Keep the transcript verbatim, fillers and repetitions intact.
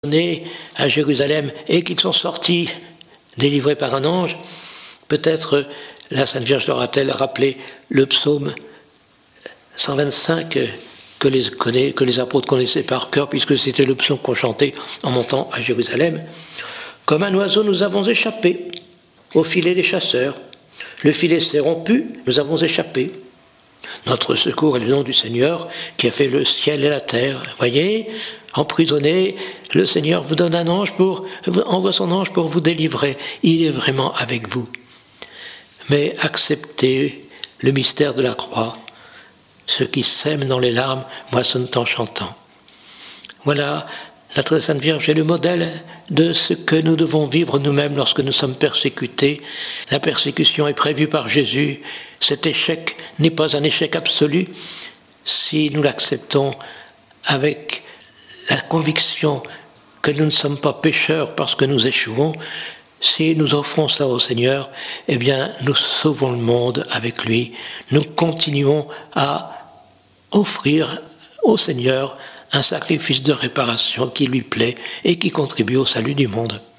Nés à Jérusalem et qu'ils sont sortis délivrés par un ange, peut-être la Sainte Vierge leur a-t-elle rappelé le psaume cent vingt-cinq que les, connaît, que les apôtres connaissaient par cœur, puisque c'était le psaume qu'on chantait en montant à Jérusalem. Comme un oiseau, nous avons échappé au filet des chasseurs. Le filet s'est rompu, nous avons échappé. Notre secours est le nom du Seigneur qui a fait le ciel et la terre. Voyez, emprisonné, le Seigneur vous donne un ange pour, envoie son ange pour vous délivrer. Il est vraiment avec vous. Mais acceptez le mystère de la croix. Ceux qui sèment dans les larmes moissonnent en chantant. Voilà, la très sainte Vierge est le modèle de ce que nous devons vivre nous-mêmes lorsque nous sommes persécutés. La persécution est prévue par Jésus. Cet échec n'est pas un échec absolu si nous l'acceptons avec la conviction que nous ne sommes pas pécheurs parce que nous échouons. Si nous offrons cela au Seigneur, eh bien, nous sauvons le monde avec lui. Nous continuons à offrir au Seigneur un sacrifice de réparation qui lui plaît et qui contribue au salut du monde.